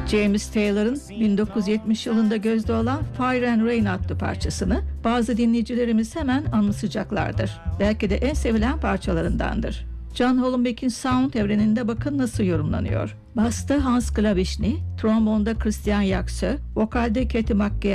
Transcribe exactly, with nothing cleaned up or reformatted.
James Taylor'ın bin dokuz yüz yetmiş yılında gözde olan Fire and Rain adlı parçasını bazı dinleyicilerimiz hemen anımsayacaklardır. Belki de en sevilen parçalarındandır. John Hollenbeck'in sound evreninde bakın nasıl yorumlanıyor. Basta Hans Klavişny, trombonda Christian Jaxö, vokalde Katie McGee